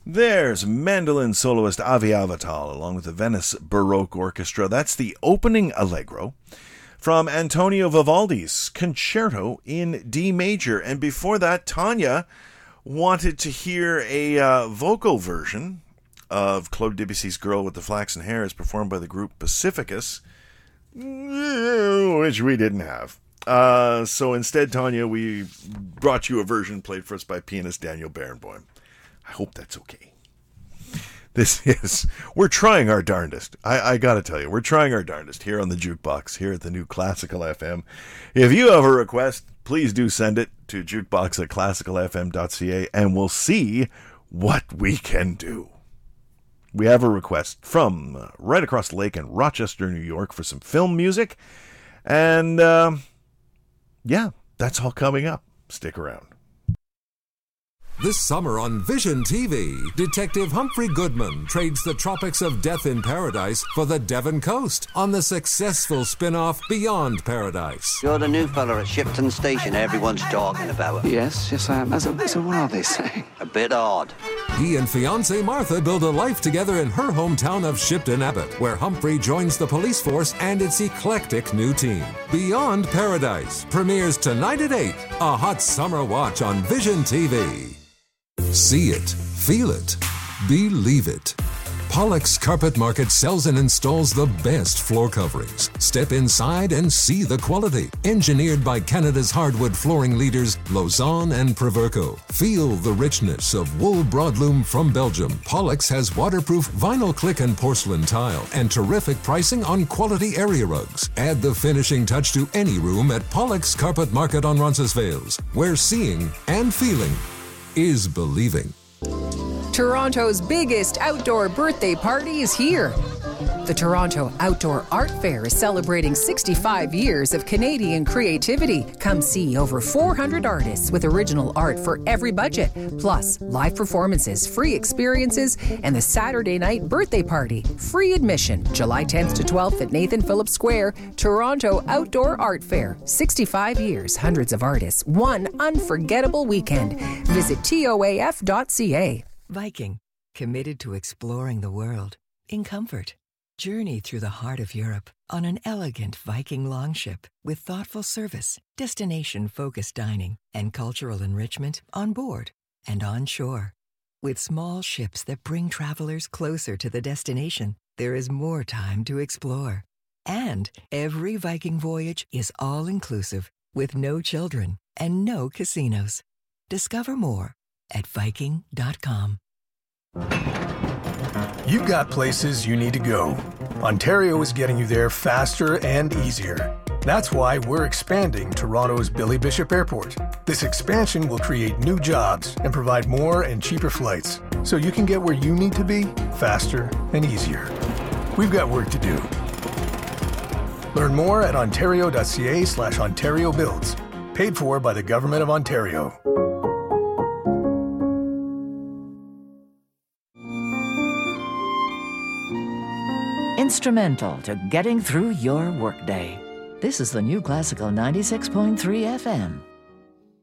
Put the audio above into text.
There's mandolin soloist Avi Avital along with the Venice Baroque Orchestra. That's the opening allegro from Antonio Vivaldi's Concerto in D major. And before that, Tanya wanted to hear a vocal version of Claude Debussy's Girl with the Flaxen Hair as performed by the group Pacificus, which we didn't have. So instead, Tanya, we brought you a version played for us by pianist Daniel Barenboim. I hope that's okay. We're trying our darndest. I gotta tell you, we're trying our darndest here on the Jukebox, here at the new Classical FM. If you have a request, please do send it to jukebox@classicalfm.ca, and we'll see what we can do. We have a request from right across the lake in Rochester, New York for some film music. And, yeah, that's all coming up. Stick around. This summer on Vision TV, Detective Humphrey Goodman trades the tropics of death in paradise for the Devon coast on the successful spin-off Beyond Paradise. You're the new fella at Shipton Station everyone's talking about. Yes, I am. So what are they saying? A bit odd. He and fiancée Martha build a life together in her hometown of Shipton Abbott, where Humphrey joins the police force and its eclectic new team. Beyond Paradise premieres tonight at 8, a hot summer watch on Vision TV. See it, feel it, believe it. Pollock's Carpet Market sells and installs the best floor coverings. Step inside and see the quality. Engineered by Canada's hardwood flooring leaders Lausanne and Proverco. Feel the richness of wool broadloom from Belgium. Pollock's has waterproof vinyl click and porcelain tile and terrific pricing on quality area rugs. Add the finishing touch to any room at Pollock's Carpet Market on Roncesvalles, where seeing and feeling is believing. Toronto's biggest outdoor birthday party is here. The Toronto Outdoor Art Fair is celebrating 65 years of Canadian creativity. Come see over 400 artists with original art for every budget, plus live performances, free experiences, and the Saturday night birthday party. Free admission, July 10th to 12th at Nathan Phillips Square. Toronto Outdoor Art Fair. 65 years, hundreds of artists, one unforgettable weekend. Visit toaf.ca. Viking, committed to exploring the world in comfort. Journey through the heart of Europe on an elegant Viking longship with thoughtful service, destination-focused dining, and cultural enrichment on board and on shore. With small ships that bring travelers closer to the destination, there is more time to explore. And every Viking voyage is all-inclusive with no children and no casinos. Discover more at Viking.com. You've got places you need to go. Ontario is getting you there faster and easier. That's why we're expanding Toronto's Billy Bishop Airport. This expansion will create new jobs and provide more and cheaper flights, so you can get where you need to be faster and easier. We've got work to do. Learn more at ontario.ca/Ontario Builds. Paid for by the Government of Ontario. Instrumental to getting through your workday. This is the new Classical 96.3 FM.